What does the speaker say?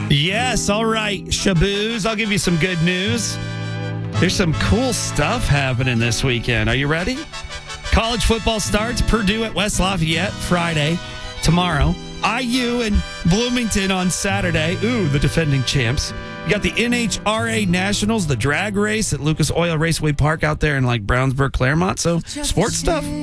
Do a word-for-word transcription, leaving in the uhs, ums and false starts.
Yes, all right, Shaboos. I'll give you some good news. There's some cool stuff happening this weekend. Are you ready? College football starts. Purdue at West Lafayette Friday. Tomorrow. I U and Bloomington on Saturday. Ooh, the defending champs. You got the N H R A Nationals, the drag race at Lucas Oil Raceway Park out there in like Brownsburg, Claremont. So sports stuff.